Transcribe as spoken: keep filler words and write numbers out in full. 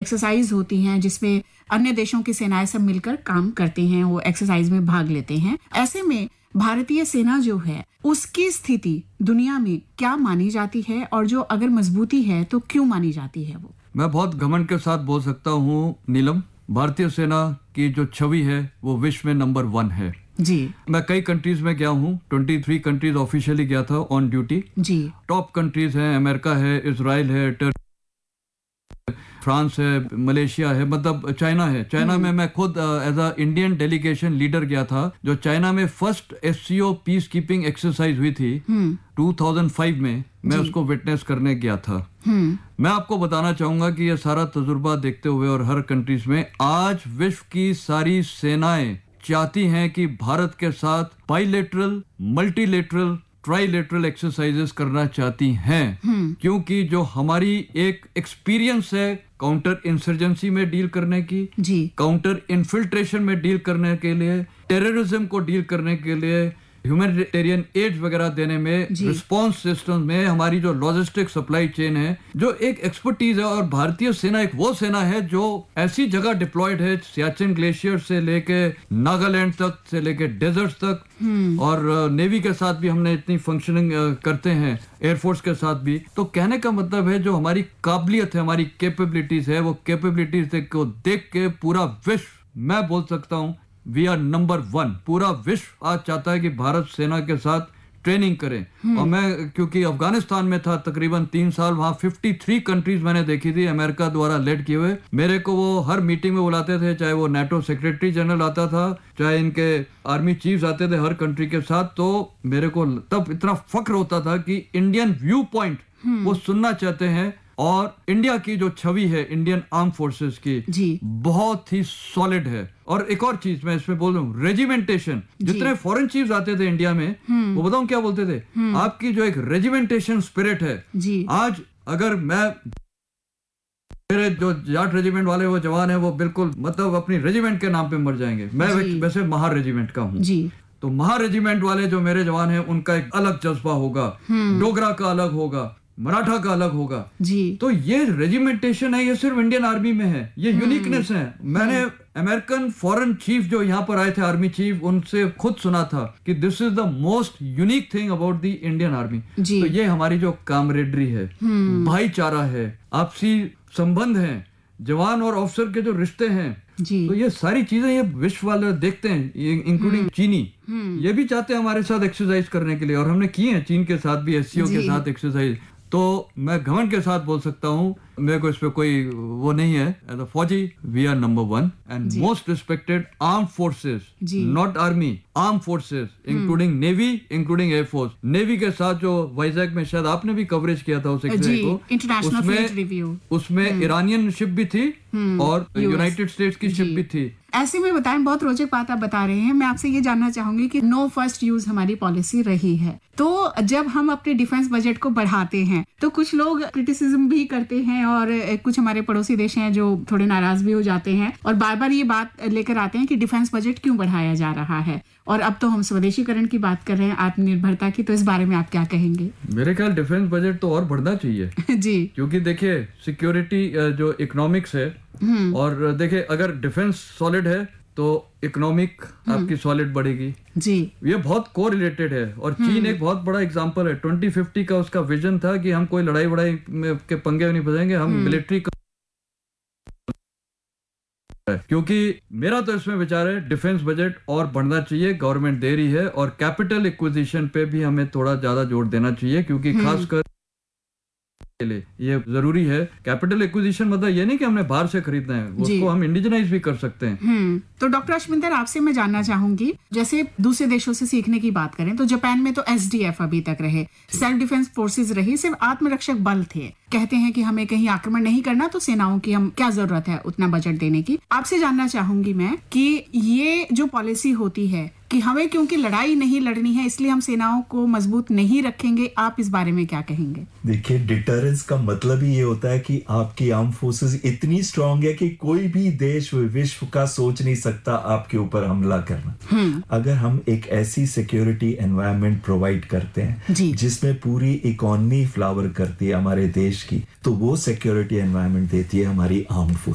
Exercise होती हैं जिसमें अन्य देशों की सेनाएं सब मिलकर काम करते हैं, वो एक्सरसाइज में भाग लेते हैं। ऐसे में भारतीय सेना जो है उसकी स्थिति दुनिया में क्या मानी जाती है, और जो अगर मजबूती है तो क्यों मानी जाती है? वो मैं बहुत घमंड के साथ बोल सकता हूँ नीलम, भारतीय सेना की जो छवि है वो विश्व में नंबर वन है जी। मैं कई कंट्रीज में गया हूँ, तेईस कंट्रीज ऑफिशियली गया था on duty ji. Top countries हैं, अमेरिका है, इजराइल है, टर्की, फ्रांस है, मलेशिया है, मतलब चाइना है। चाइना में मैं खुद as a Indian delegation leader गया था, जो चाइना में first SCO peace keeping exercise हुई थी दो हज़ार पाँच में, मैं उसको विटनेस करने गया था। मैं आपको बताना चाहूंगा कि ये सारा तजुर्बा देखते हुए और हर कंट्रीज में आज विश्व की सारी सेनाएं चाहती हैं कि भारत के साथ बाइलेटरल, मल्टीलेटरल, ट्राइलेटरल एक्सरसाइजेस करना चाहती हैं, क्योंकि जो हमारी एक एक्सपीरियंस है काउंटर इंसर्जेंसी में डील करने की, काउंटर इन्फिल्ट्रेशन में डील करने के लिए, टेररिज्म को डील करने के लिए, ह्यूमैनिटेरियन एड वगैरह देने में, रिस्पांस सिस्टम में हमारी जो लॉजिस्टिक सप्लाई चेन है, जो एक एक्सपर्टीज है। और भारतीय सेना एक वो सेना है जो ऐसी जगह डिप्लॉयड है, सियाचिन ग्लेशियर से लेके नागालैंड तक से लेके डेजर्ट तक, और नेवी के साथ भी हमने इतनी फंक्शनिंग करते हैं, एयरफोर्स के साथ भी। तो कहने का मतलब है जो हमारी काबिलियत है, हमारी कैपेबिलिटीज है, वो कैपेबिलिटीज को देख के पूरा विश्व, मैं बोल सकता हूँ वी आर नंबर वन। पूरा विश्व आज चाहता है कि भारत सेना के साथ ट्रेनिंग करें। और मैं क्योंकि अफगानिस्तान में था तकरीबन तीन साल, वहां तिरेपन कंट्रीज मैंने देखी थी अमेरिका द्वारा लेड किए हुए। मेरे को वो हर मीटिंग में बुलाते थे, चाहे वो नेटो सेक्रेटरी जनरल आता था, चाहे इनके आर्मी चीफ्स आते थे हर कंट्री के साथ। तो मेरे को तब इतना फख्र होता था कि इंडियन व्यू पॉइंट वो सुनना चाहते हैं। और इंडिया की जो छवि है इंडियन आर्म फोर्सेस की बहुत ही सॉलिड है। और एक और चीज मैं इसमें बोल रहा हूँ, रेजिमेंटेशन। जितने फॉरेन चीफ्स आते थे इंडिया में, वो बताऊं क्या बोलते थे, आपकी जो एक रेजिमेंटेशन स्पिरिट है, आज अगर मैं, मेरे जो जाट रेजिमेंट वाले वो जवान है, वो बिल्कुल मतलब अपनी रेजिमेंट के नाम पे मर जाएंगे। मैं वैसे महार रेजिमेंट का हूँ, तो महार रेजिमेंट वाले जो मेरे जवान है उनका एक अलग जज्बा होगा, डोगरा का अलग होगा, मराठा का अलग होगा जी। तो ये रेजिमेंटेशन है, ये सिर्फ इंडियन आर्मी में है, ये यूनिकनेस है। मैंने अमेरिकन फॉरेन चीफ जो यहाँ पर आए थे, आर्मी चीफ, उनसे खुद सुना था कि this is the most unique thing about the Indian army. तो ये हमारी जो कामरेडरी है, भाईचारा है, आपसी संबंध है, जवान और ऑफिसर के जो रिश्ते हैं, तो ये सारी चीजें ये विश्व वाले देखते हैं, इंक्लूडिंग चीनी। ये भी चाहते हैं हमारे साथ एक्सरसाइज करने के लिए, और हमने की है चीन के साथ भी, एससीओ के साथ एक्सरसाइज। तो मैं घमंड के साथ बोल सकता हूँ, मेरे को इस पे कोई वो नहीं है, एज अ फौजी we are number one and most respected arm forces, not army, arm forces, including navy, including air force. Navy के साथ जो वाइजैक में शायद आपने भी कवरेज किया था उस एक्सरसाइज को, उसमें उसमें ईरानियन शिप भी थी और यूनाइटेड स्टेट्स की शिप भी थी। ऐसे में बताएं, बहुत रोचक बात आप बता रहे हैं। मैं आपसे ये जानना चाहूंगी कि नो फर्स्ट यूज हमारी पॉलिसी रही है, तो जब हम अपने डिफेंस बजट को बढ़ाते हैं तो कुछ लोग क्रिटिसिज्म भी करते हैं, और कुछ हमारे पड़ोसी देश हैं जो थोड़े नाराज भी हो जाते हैं और बार बार ये बात लेकर आते हैं कि डिफेंस बजट क्यों बढ़ाया जा रहा है। और अब तो हम स्वदेशीकरण की बात कर रहे हैं, आत्मनिर्भरता की, तो इस बारे में आप क्या कहेंगे? मेरे ख्याल डिफेंस बजट तो और बढ़ना चाहिए जी, क्योंकि देखिए सिक्योरिटी जो इकोनॉमिक्स है, और देखिए अगर डिफेंस सॉलिड है तो इकोनॉमिक आपकी सॉलिड बढ़ेगी जी। ये बहुत को रिलेटेड है। और चीन एक बहुत बड़ा एग्जांपल है। ट्वेंटी फिफ्टी का उसका विजन था कि हम कोई लड़ाई वड़ाई के पंगे नहीं फंसेंगे, हम मिलिट्री का, क्योंकि मेरा तो इसमें विचार है डिफेंस बजट और बढ़ना चाहिए, गवर्नमेंट दे रही है। और कैपिटल एक्विजिशन पे भी हमें थोड़ा ज्यादा जोर देना चाहिए, क्योंकि खासकर ये जरूरी है। कैपिटल एक्विजिशन मतलब ये नहीं कि हमने बाहर से खरीदना है, उसको हम इंडिजिनाइज भी कर सकते हैं। तो डॉक्टर अश्विंदर, आपसे मैं जानना चाहूंगी, जैसे दूसरे देशों से सीखने की बात करें तो जापान में तो एसडीएफ अभी तक रहे, सेल्फ डिफेंस फोर्सेस रही, सिर्फ आत्मरक्षक बल थे। कहते हैं कि हमें कहीं आक्रमण नहीं करना, तो सेनाओं की हम क्या जरूरत है उतना बजट देने की। आपसे जानना चाहूंगी मैं कि ये जो पॉलिसी होती है कि हमें क्योंकि लड़ाई नहीं लड़नी है इसलिए हम सेनाओं को मजबूत नहीं रखेंगे, आप इस बारे में क्या कहेंगे? देखिए, डिटरेंस का मतलब ही ये होता है कि आपकी आर्म फोर्सेस इतनी स्ट्रांग है कि कोई भी देश विश्व का सोच नहीं सकता आपके ऊपर हमला करना। अगर हम एक ऐसी सिक्योरिटी एनवायरनमेंट प्रोवाइड करते हैं जिसमें पूरी इकोनॉमी फ्लावर करती है हमारे देश की, तो वो सिक्योरिटी एनवायरनमेंट देती है हमारी आर्म फोर्स।